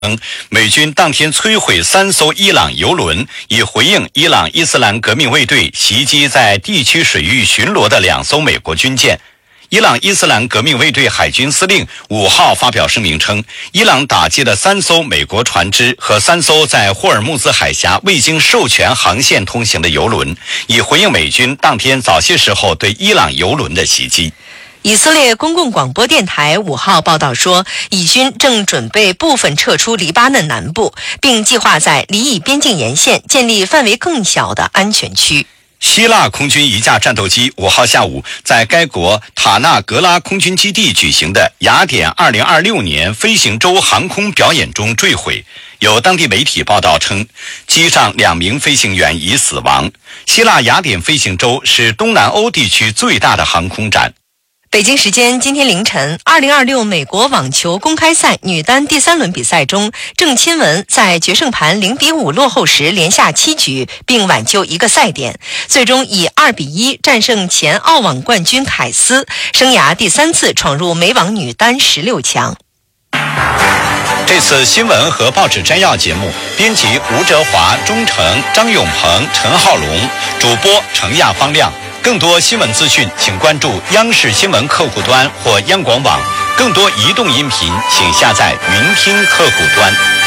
美军当天摧毁3艘伊朗油轮，以回应伊朗伊斯兰革命卫队袭击在地区水域巡逻的2艘美国军舰。伊朗伊斯兰革命卫队海军司令5号发表声明称，伊朗打击了3艘美国船只和3艘在霍尔木兹海峡未经授权航线通行的油轮，以回应美军当天早些时候对伊朗油轮的袭击。 以色列公共广播电台5号报道说，以军正准备部分撤出黎巴嫩南部，并计划在黎以边境沿线建立范围更小的安全区。 希腊空军一架战斗机5号下午在该国塔纳格拉空军基地举行的雅典2026年飞行周航空表演中坠毁。有当地媒体报道称，机上2名飞行员已死亡。希腊雅典飞行周是东南欧地区最大的航空展。 北京时间今天凌晨，2026美国网球公开赛女单第3轮比赛中，郑钦文在决胜盘0-5落后时连下7局，并挽救1个赛点，最终以2-1战胜前澳网冠军凯斯，生涯第3次闯入美网女单16强。 这次新闻和报纸摘要节目编辑吴哲华、钟诚、张永鹏、陈浩龙，主播程亚方亮。更多新闻资讯，请关注央视新闻客户端或央广网。更多移动音频，请下载云听客户端。